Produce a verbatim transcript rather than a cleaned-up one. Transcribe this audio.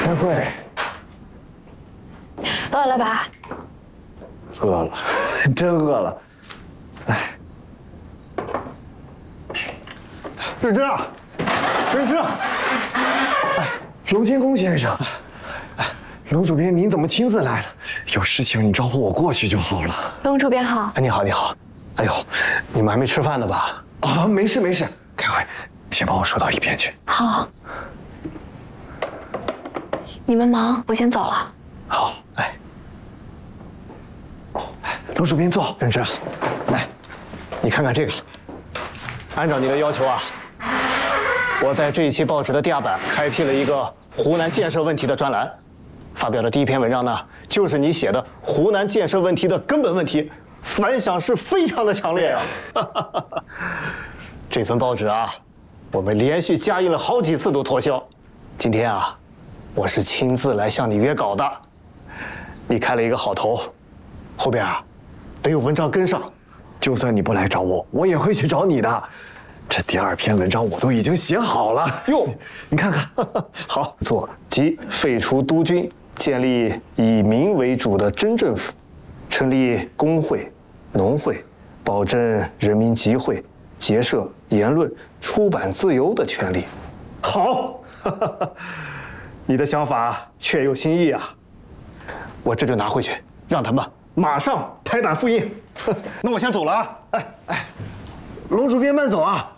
开会。 饿了吧？ 饿了，真饿了。来，认真啊，认真啊！哎，龙监工先生，哎，龙主编您怎么亲自来了？有事情你招呼我过去就好了。 龙主编好。 哎，你好，你好。哎呦，你们还没吃饭呢吧？ 啊，没事没事，开会，先帮我说到一边去。 好。你们忙，我先走了。 好，来。 龙主编坐， 认真，来，你看看这个。按照你的要求啊，我在这一期报纸的第二版开辟了一个湖南建设问题的专栏，发表的第一篇文章呢，就是你写的湖南建设问题的根本问题，反响是非常的强烈啊。这份报纸啊，我们连续加印了好几次都脱销，今天啊，我是亲自来向你约稿的。你开了一个好头，后边啊。 得有文章跟上， 就算你不来找我，我也会去找你的。这第二篇文章我都已经写好了哟，你看看。 好，做即废除督军，建立以民为主的真政府，成立工会、农会，保证人民集会、结社、言论、出版自由的权利。好，你的想法确有新意啊！我这就拿回去，让他们。 马上拍板复印，那我先走了啊！哎哎， 龙主编慢走啊！